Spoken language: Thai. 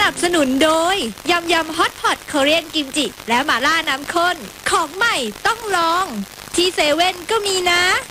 นับสนุนโดยยำยำฮอตพอตเกาหลีกิมจิและหม่าล่าน้ำข้นของใหม่ต้องลองที่เซเว่นก็มีนะ